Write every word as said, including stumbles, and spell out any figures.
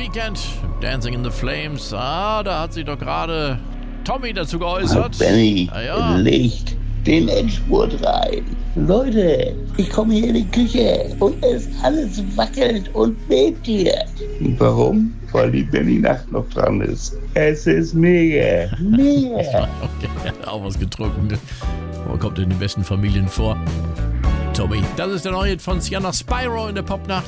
Weekend, Dancing in the Flames. Ah, da hat sich doch gerade Tommy dazu geäußert. Ah, Benny, ah, ja. legt den Endspurt rein. Leute, ich komme hier in die Küche und es alles wackelt und bebt hier. Warum? Weil die Benny-Nacht noch dran ist. Es ist mega, mega. Okay, auch was getrunken. Man kommt in den besten Familien vor. Tommy, das ist der neue von Sienna Spyro in der Popnacht.